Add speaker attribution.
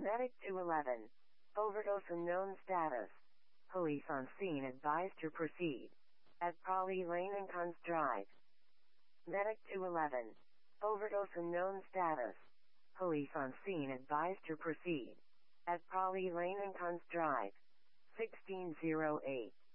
Speaker 1: Medic 211. Overdose unknown status. Police on scene advised to proceed. At Polly Lane and Cons Drive. Medic 211. Overdose unknown status. Police on scene advised to proceed. At Polly Lane and Cons Drive. 1608.